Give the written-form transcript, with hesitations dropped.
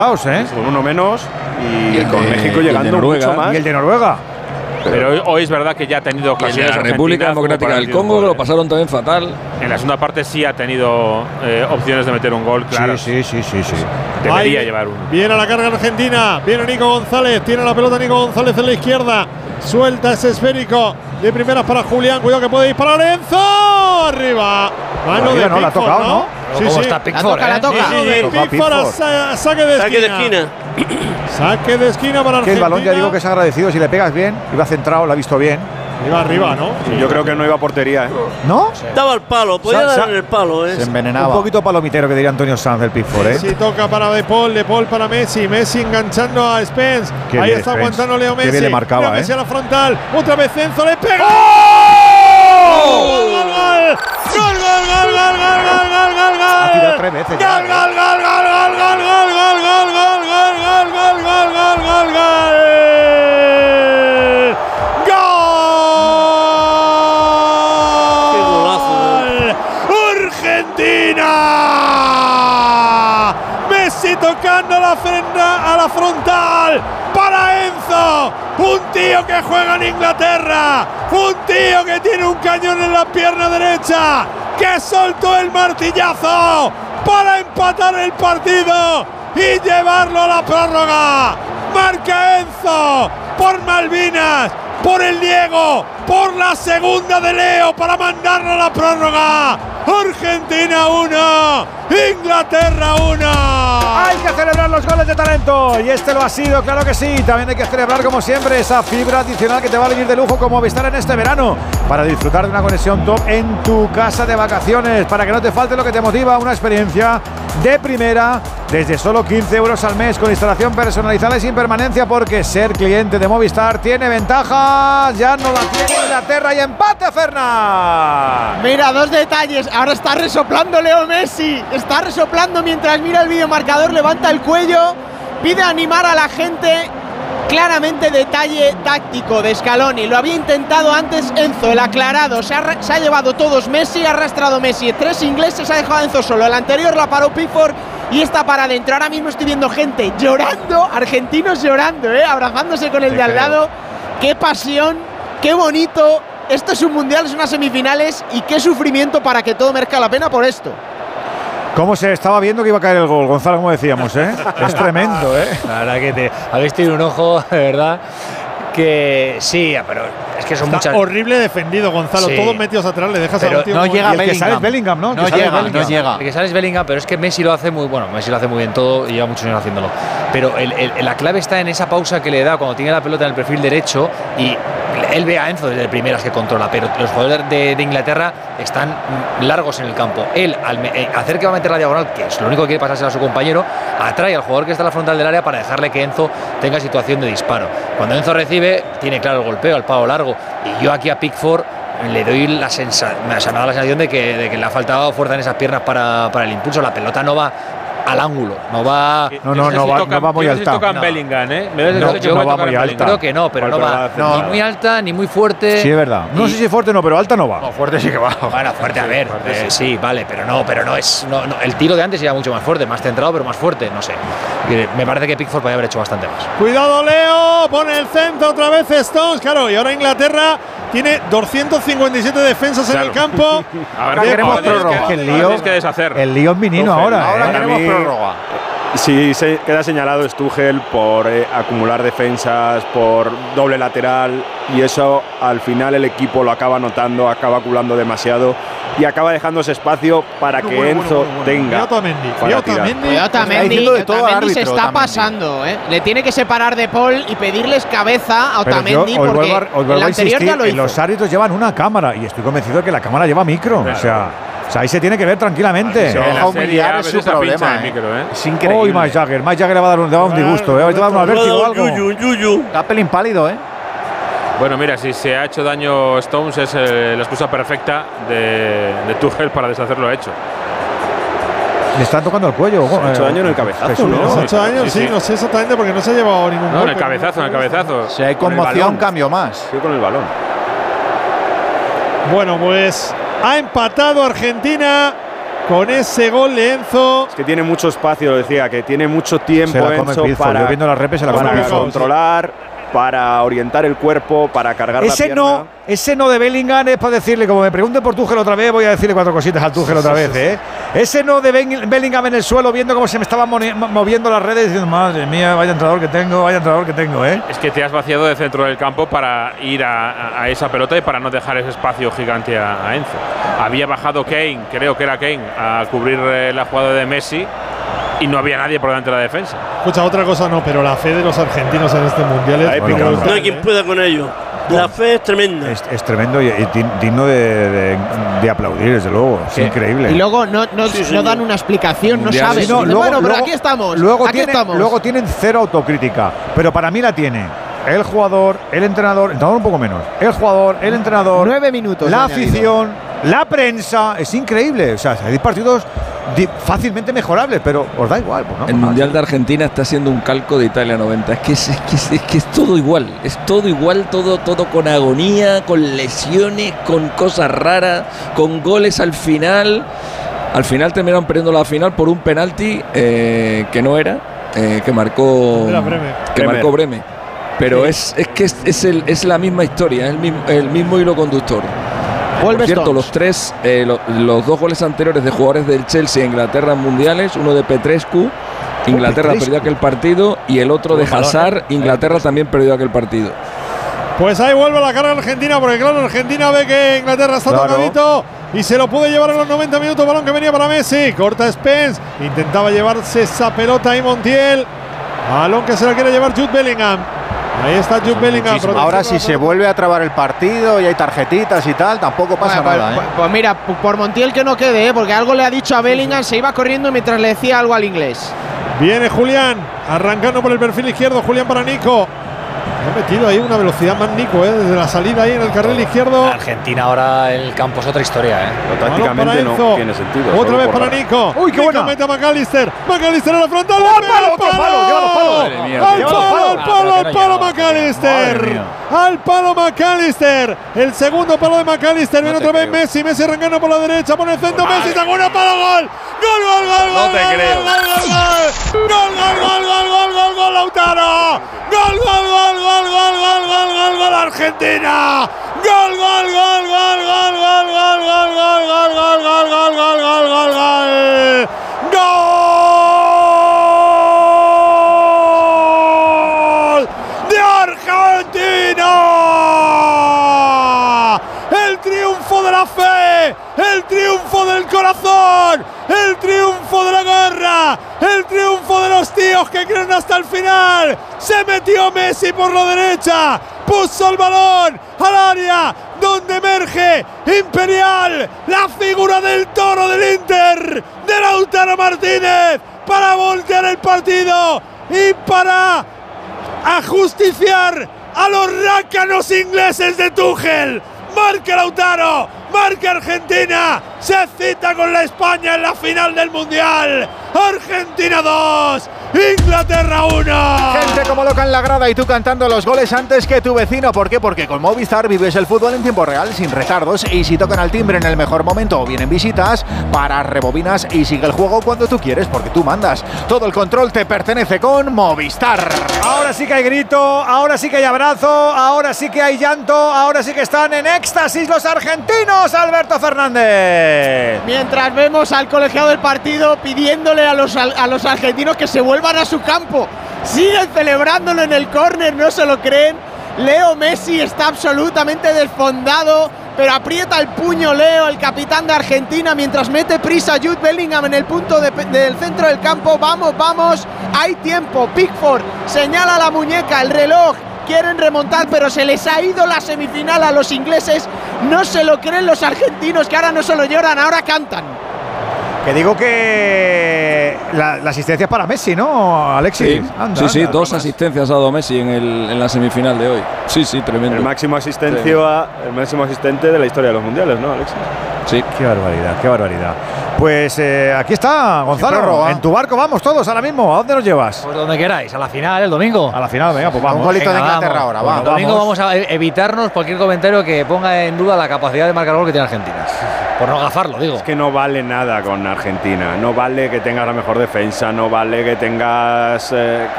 Con uno menos y con México llegando mucho más. Y el de Noruega. Pero hoy es verdad que ya ha tenido ocasiones. La República Democrática del Congo lo pasaron también fatal. En la segunda parte sí ha tenido opciones de meter un gol, claro. Sí. Debería llevar uno. Viene a la carga Argentina. Viene Nico González. Tiene la pelota Nico González en la izquierda. Suelta ese esférico. De primeras para Julián. Cuidado que puede disparar Enzo. Arriba. Mano de Pickford, no la ha tocado, ¿no? Sí, ¿Cómo está Pickford? La toca. Pickford, saque de esquina. Saque de esquina para Argentina. Que el balón, ya digo que es agradecido. Si le pegas bien, iba centrado, lo ha visto bien. Iba arriba, ¿no? Sí, yo creo que no iba a portería, ¿eh? ¿No? Daba el palo, podía dar en el palo, ¿eh? Se envenenaba. Un poquito palomitero que diría Antonio Sanz del Pickford, ¿eh? Sí, toca para De Paul para Messi. Messi enganchando a Spence. Qué Ahí bien, está Spence. aguantando Leo Messi. Qué bien le marcaba, Mira Messi a la frontal. Otra vez Enzo le pega. ¡Gol! Ha tirado 3 veces. ¡Argentina! Messi tocando a la frontal para Enzo, un tío que juega en Inglaterra, un tío que tiene un cañón en la pierna derecha, que soltó el martillazo para empatar el partido y llevarlo a la prórroga. Marca Enzo por Malvinas, por el Diego, por la segunda de Leo para mandarlo a la prórroga. Argentina 1, Inglaterra 1. Hay que celebrar los goles de talento y este lo ha sido, claro que sí. También hay que celebrar, como siempre, esa fibra adicional que te va a venir de lujo como Movistar en este verano para disfrutar de una conexión top en tu casa de vacaciones, para que no te falte lo que te motiva, una experiencia de primera desde solo 15 euros al mes con instalación personalizada y sin permanencia, porque ser cliente de Movistar tiene ventajas. Ya no la tiene Inglaterra y empate, Fernan. Mira, dos detalles. Ahora está resoplando Leo Messi. Está resoplando mientras mira el videomarcador, levanta el cuello, pide animar a la gente. Claramente detalle táctico de Scaloni. Lo había intentado antes Enzo, el aclarado. Se ha llevado todos Messi, ha arrastrado Messi. 3 ingleses, ha dejado a Enzo solo. El anterior la paró Pickford y está para adentro. Ahora mismo estoy viendo gente llorando, argentinos llorando, abrazándose con el de al lado. Qué pasión, qué bonito. Esto es un mundial, es unas semifinales y qué sufrimiento para que todo merezca la pena por esto. ¿Cómo se estaba viendo que iba a caer el gol, Gonzalo? Como decíamos, es tremendo, La verdad que habéis tenido un ojo, de verdad, que sí, pero es que son Está muchas. horrible defendido, Gonzalo. Sí. Todos metidos atrás, le dejas Pero al tío. no llega Y el que sale es Bellingham, ¿no? No llega. El que sale es Bellingham, pero es que Messi lo hace muy bueno. Messi lo hace muy bien todo y lleva muchos años haciéndolo. Pero la clave está en esa pausa que le da cuando tiene la pelota en el perfil derecho y él ve a Enzo desde primeras que controla, pero los jugadores de Inglaterra están largos en el campo. Él, al hacer que va a meter la diagonal, que es lo único que quiere pasársela a su compañero, atrae al jugador que está en la frontal del área para dejarle que Enzo tenga situación de disparo. Cuando Enzo recibe, tiene claro el golpeo, el palo largo. Y yo aquí a Pickford le doy la sensación, me ha dado la sensación de que le ha faltado fuerza en esas piernas para el impulso. La pelota no va al ángulo, no va. No va muy alta. Tocan Bellingham, no va muy alta. Creo que no, pero no va ni muy alta ni muy fuerte. Sí, es verdad. No sé si fuerte no, pero alta no va. No, fuerte sí que va. Bueno, fuerte, a ver. Sí, vale, pero no es. No, el tiro de antes era mucho más fuerte, más centrado, pero más fuerte, no sé. Me parece que Pickford podría haber hecho bastante más. Cuidado, Leo. Pone el centro otra vez Stones. Claro, y ahora Inglaterra tiene 257 defensas en el campo. Ahora queremos prórroga. El lío es menino ahora. Ahora queremos prórroga. Sí, queda señalado Tuchel por acumular defensas, por doble lateral, y eso al final el equipo lo acaba notando, acaba acumulando demasiado y acaba dejando ese espacio para que Enzo tenga. Otamendi se está pasando, Le tiene que separar de Paul y pedirles cabeza a Otamendi, porque el anterior ya lo hizo. Los árbitros llevan una cámara y estoy convencido de que la cámara lleva micro. Claro. O sea, ahí se tiene que ver tranquilamente. Se deja humillar, es su problema. Es increíble. Uy, Mike Jagger le va a dar un disgusto. Le va a dar un vértigo o algo. Está pelín pálido, Bueno, mira, si se ha hecho daño Stones es la excusa perfecta de Tuchel para deshacerlo hecho. Le están tocando el cuello. Se ha hecho daño en el cabezazo, ¿no? Se ha hecho daño, sí, no sé exactamente porque no se ha llevado ningún golpe. No, en el cabezazo. Si hay conmoción, cambio más. Sí, con el balón. Bueno, pues ha empatado Argentina con ese gol de Enzo. Es que tiene mucho espacio, lo decía, que tiene mucho tiempo Enzo para, viendo las repes, para controlar, para orientar el cuerpo, para cargar la pierna. Ese no de Bellingham es para decirle, como me pregunte por Tuchel otra vez, voy a decirle 4 cositas al Tuchel otra vez, ¿eh? Ese no de Bellingham en el suelo, viendo cómo se me estaban moviendo las redes, diciendo, madre mía, vaya entrenador que tengo, ¿eh? Es que te has vaciado de centro del campo para ir a esa pelota y para no dejar ese espacio gigante a Enzo. Había bajado Kane, creo que era Kane, a cubrir la jugada de Messi y no había nadie por delante de la defensa. Escucha, otra cosa no, pero la fe de los argentinos en este mundial es brutal. No hay quien pueda con ello. La fe es tremenda. Es tremendo y digno de aplaudir, desde luego. Es increíble. Y luego no dan una explicación, no sabes. Pero aquí estamos. Luego tienen cero autocrítica, pero para mí la tiene el jugador, el entrenador un poco menos. El jugador, el entrenador. 9 minutos. La afición, la prensa. Es increíble. O sea, hay partidos fácilmente mejorables, pero os da igual. Pues no, el Mundial de Argentina está siendo un calco de Italia 90. Es que es todo igual. Es todo igual, todo con agonía, con lesiones, con cosas raras, con goles al final. Al final terminaron perdiendo la final por un penalti que no era, que marcó Breme. Pero sí. es la misma historia, es el mismo hilo conductor. Por cierto, los 2 goles anteriores de jugadores del Chelsea a Inglaterra en mundiales, uno de Petrescu, Inglaterra perdió aquel partido, y el otro de Hazard, Inglaterra también perdió aquel partido. Pues ahí vuelve la carga Argentina, porque claro, Argentina ve que Inglaterra está tocadito y se lo puede llevar a los 90 minutos, balón que venía para Messi, corta Spence, intentaba llevarse esa pelota ahí Montiel, balón que se la quiere llevar Jude Bellingham. Ahí está Jude Bellingham. Ahora si se vuelve a trabar el partido y hay tarjetitas y tal, tampoco pasa nada. Pues mira, por Montiel que no quede, porque algo le ha dicho a Bellingham, se iba corriendo mientras le decía algo al inglés. Viene Julián, arrancando por el perfil izquierdo, Julián para Nico. Ha metido ahí una velocidad más Nico, desde la salida ahí en el carril izquierdo. Argentina ahora el campo es otra historia, tácticamente no tiene sentido. Otra vez para Nico. Uy, qué buena. Mete a McAllister a la frontal. Al palo McAllister. Al palo McAllister. El segundo palo de McAllister. Viene otra vez Messi. Messi arrancando por la derecha. Pone el centro. Messi sacó una palo. Gol. Gol. No te creo. Gol, Lautaro. Gol, Argentina. Gol. De Argentina. El triunfo de la fe, el triunfo del corazón, el triunfo de la garra, el triunfo de los tíos que creen hasta el final. Se metió Messi por la derecha, puso el balón al área donde emerge Imperial, la figura del toro del Inter, de Lautaro Martínez, para voltear el partido y para ajusticiar a los rácanos ingleses de Tuchel. Marca Lautaro, marca Argentina, se cita con la España en la final del Mundial. Argentina 2, Inglaterra 1. Gente como loca en la grada y tú cantando los goles antes que tu vecino. ¿Por qué? Porque con Movistar vives el fútbol en tiempo real, sin retardos, y si tocan al timbre en el mejor momento o vienen visitas, paras, rebobinas y sigue el juego cuando tú quieres, porque tú mandas. Todo el control te pertenece con Movistar. Ahora sí que hay grito, ahora sí que hay abrazo, ahora sí que hay llanto, ahora sí que están en éxtasis los argentinos, Alberto Fernández. Mientras vemos al colegiado del partido pidiéndole a los argentinos que se vuelvan a su campo, siguen celebrándolo en el córner, no se lo creen. Leo Messi está absolutamente desfondado, pero aprieta el puño Leo, el capitán de Argentina, mientras mete prisa Jude Bellingham en el punto del centro del campo. Vamos, hay tiempo. Pickford señala la muñeca, el reloj. Quieren remontar, pero se les ha ido la semifinal a los ingleses. No se lo creen los argentinos, que ahora no solo lloran, ahora cantan. Que digo que la asistencia es para Messi, ¿no, Alexis? Sí, 2 asistencias ha dado Messi en la semifinal de hoy. Sí, tremendo. El máximo asistente de la historia de los mundiales, ¿no, Alexis? Sí. Qué barbaridad. Pues aquí está, Gonzalo. En tu barco vamos todos ahora mismo. ¿A dónde nos llevas? Pues donde queráis, a la final, el domingo. A la final, venga, pues vamos. Un golito de Inglaterra ahora, va. El domingo vamos a evitarnos cualquier comentario que ponga en duda la capacidad de marcar gol que tiene Argentina. Por no agafarlo, digo. Es que no vale nada con Argentina. No vale que tengas la mejor defensa, no vale que tengas